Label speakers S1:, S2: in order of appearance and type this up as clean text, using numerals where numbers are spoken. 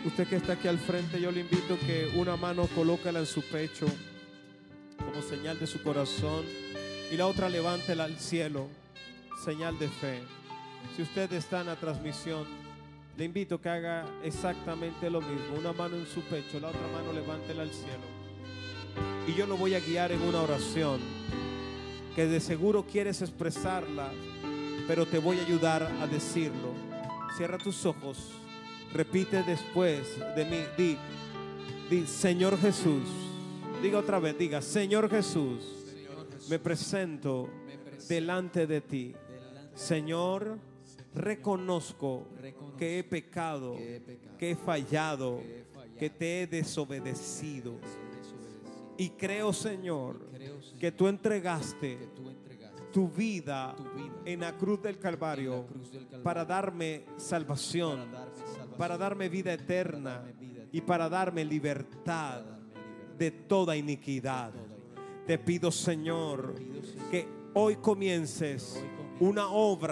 S1: Usted que está aquí al frente, yo le invito que una mano colóquela en su pecho como señal de su corazón y la otra levántela al cielo, señal de fe. Si usted está en la transmisión, le invito que haga exactamente lo mismo. Una mano en su pecho, la otra mano levántela al cielo. Y yo lo voy a guiar en una oración que de seguro quieres expresarla, pero te voy a ayudar a decirlo. Cierra tus ojos. Repite después de mí. Di, Señor Jesús. Diga otra vez, diga, Señor Jesús, me presento delante de ti. Señor, reconozco que he pecado, que he fallado, que te he desobedecido. Y creo, Señor, que tú entregaste tu vida en la cruz del Calvario para darme salvación, para darme vida eterna y para darme libertad de toda iniquidad. Te pido, Señor, que hoy comiences una obra